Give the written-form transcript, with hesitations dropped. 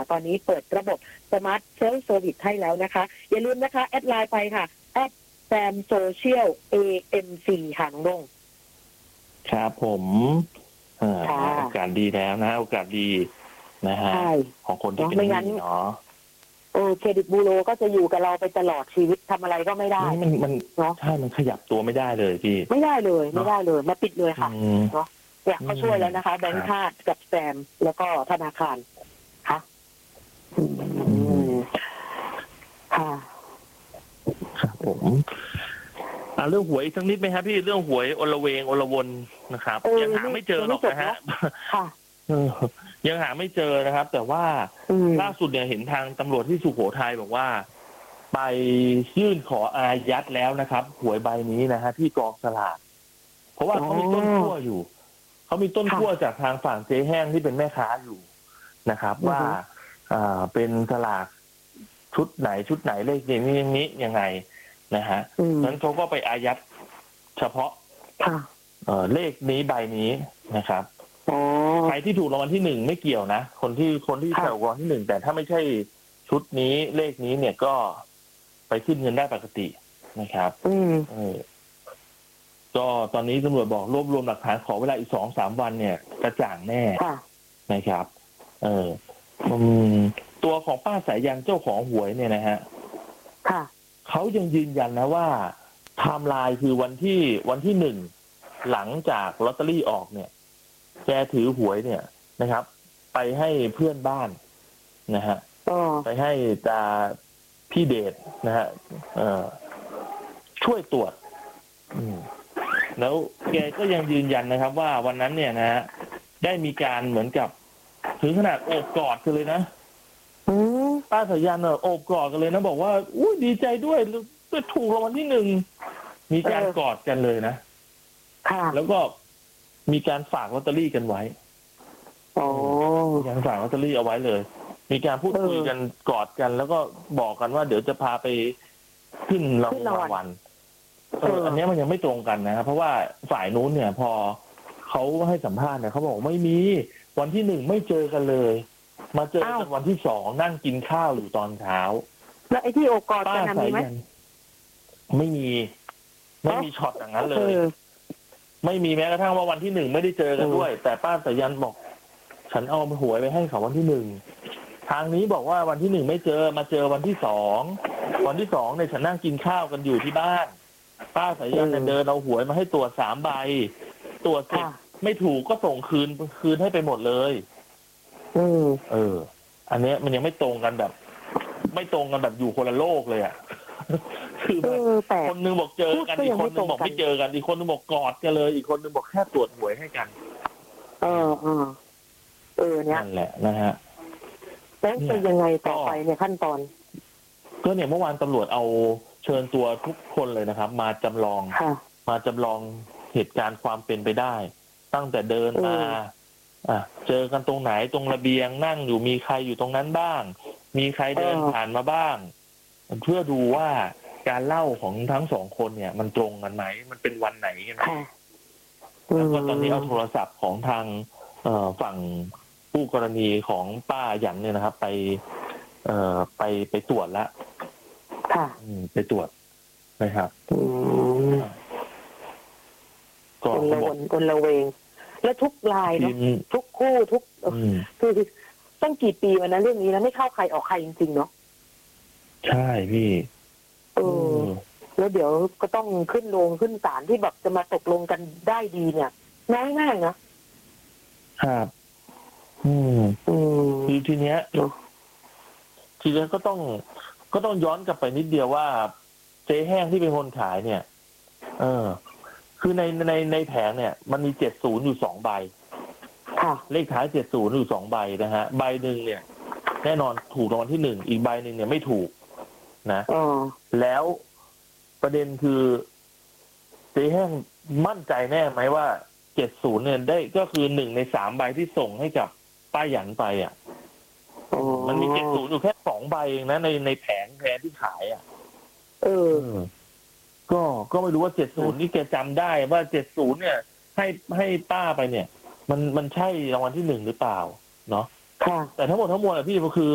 ตอนนี้เปิดระบบสมาร์ทเซลฟ์เซอร์วิสให้แล้วนะคะอย่าลืมนะคะแอดไลน์ไปค่ะ@samsocial.amc ค่ะน้องดงครับผมโอกาสดีแล้วนะโอกาสดีนะฮะของคนที่เป็นหนี้เนาะเครดิตบูโรก็จะอยู่กับเราไปตลอดชีวิตทำอะไรก็ไม่ได้มันเนาะใช่มันขยับตัวไม่ได้เลยพี่ไม่ได้เลยมาปิดเลยค่ะเนาะเนี่ยเขาช่วยแล้วนะคะแบงค์ชาติกับแซมแล้วก็ธนาคารค่ะค่ะครับผมเรื่องหวยสักนิดไหมครับพี่เรื่องหวยอลเวงอลวนนะครับยังหาไม่เจอหรอกนะฮะยังหาไม่เจอนะครับ แต่ว่าล่าสุดเนี่ยเห็นทางตำรวจที่สุโขทัยบอกว่าไปยื่นขออายัดแล้วนะครับหวยใบนี้นะฮะที่กองสลากเพราะว่าเขามีต้นขั้วอยู่เขามีต้นขั้วจากทางฝั่งเจ๊แห้งที่เป็นแม่ค้าอยู่นะครับว่าเป็นสลากชุดไหนเลขนี้ยังไงนะฮะนั้นเขาก็ไปอายัดเฉพาะเลขนี้ใบนี้นะครับใครที่ถูกรางวัลที่หนึ่งไม่เกี่ยวนะคนที่ถูกรางวัลที่หนึ่งแต่ถ้าไม่ใช่ชุดนี้เลขนี้เนี่ยก็ไปขึ้นเงินได้ปกตินะครับก็ตอนนี้ตำรวจบอกรวบรวมหลักฐานขอเวลาอีก 2-3 วันเนี่ยกระจ่างแน่นะครับตัวของป้าสายยันเจ้าของหวยเนี่ยนะฮะเขายังยืนยันนะว่าไทม์ไลน์คือวันที่1หลังจากลอตเตอรี่ออกเนี่ยแกถือหวยเนี่ยนะครับไปให้เพื่อนบ้านนะฮะไปให้พี่เดชนะฮะช่วยตรวจแล้วแกก็ยังยืนยันนะครับว่าวันนั้นเนี่ยนะฮะได้มีการเหมือนกับถึงขนาดโอบกอดกันเลยนะป้าสายันโอบกอดกันเลยนะบอกว่าอุ้ยดีใจด้วยถูกรางวัลที่1มีการกอดกันเลยนะแล้วก็มีการฝากลอตเตอรี่กันไว้มีการฝากลอตเตอรี่เอาไว้เลยมีการพูดคุยกันกอดกันแล้วก็บอกกันว่าเดี๋ยวจะพาไปขึ้นรางวัลอันนี้มันยังไม่ตรงกันนะครับเพราะว่าฝ่ายนู้นเนี่ยพอเขาให้สัมภาษณ์เนี่ยเขาบอกไม่มีวันที่1ไม่เจอกันเลยมาเจอกันวันที่2นั่งกินข้าวอยู่ตอนเช้าแล้วไอ้ที่โอบกอดกันมีไหมไม่มีช็อตอย่างนั้นเลยไม่มีแม้กระทั่งว่าวันที่1ไม่ได้เจอกันด้วยแต่ป้าสายันบอกฉันเอาหวยไปให้เขาวันที่1ทางนี้บอกว่าวันที่1ไม่เจอมาเจอวันที่2วันที่2เนี่ยฉันนั่งกินข้าวกันอยู่ที่บ้านป้าสายันเดินเอาหวยมาให้ตรวจ3ใบตรวจเสร็จไม่ถูกก็ส่งคืนให้ไปหมดเลยอันนี้มันยังไม่ตรงกันแบบอยู่คนละโลกเลยอ่ะคือคนนึงบอกเจอกันอีกคนนึงบอกไม่เจอกันอีกคนนึงบอกกอดกันเลยอีกคนนึงบอกแค่ตรวจหวยให้กันเนี่ยนั่นแหละนะฮะแล้วจะยังไงต่อไปเนี่ยขั้นตอนก็เนี่ยเมื่อวานตำรวจเอาเชิญตัวทุกคนเลยนะครับมาจำลองเหตุการณ์ความเป็นไปได้ตั้งแต่เดินมาเจอกันตรงไหนตรงระเบียงนั่งอยู่มีใครอยู่ตรงนั้นบ้างมีใครเดินผ่านมาบ้างเพื่อดูว่าการเล่าของทั้ง2คนเนี่ยมันตรงกันไหมมันเป็นวันไหนกันแล้วก็ตอนนี้เอาโทรศัพท์ของทางฝั่งผู้กรณีของป้าหยันเนี่ยนะครับไปตรวจแล้วไปตรวจนะครับก็คนละเวงแล้วทุกรายเนาะทุกคู่คือต้องกี่ปีวันนั้นเรื่องนี้แล้วไม่เข้าใครออกใครจริงๆเนาะใช่พี่แล้วเดี๋ยวก็ต้องขึ้นศาลที่แบบจะมาตกลงกันได้ดีเนี่ยน้อยมากนะครับคือทีเนี้ยก็ต้องย้อนกลับไปนิดเดียวว่าเจ๊แห้งที่เป็นคนขายเนี่ยคือในแผงเนี่ยมันมี70อยู่2ใบเลขท้าย70อยู่2ใบนะฮะใบหนึ่งเนี่ยแน่นอนถูกรางวัลที่1อีกใบหนึ่งเนี่ยไม่ถูกนะแล้วประเด็นคือเจ๊แห้งมั่นใจแน่ไหมว่า70เนี่ยได้ก็คือ1ใน3ใบที่ส่งให้กับป้าหยันไปมันมี70อยู่แค่2ใบเองนะในแผงที่ขายก็ไม่รู้ว่า70นี่แกจำได้ว่า70เนี่ยให้ป้าไปเนี่ยมันใช่รางวัลที่1หรือเปล่าเนาะแต่ทั้งหมดอะพี่ก็คือ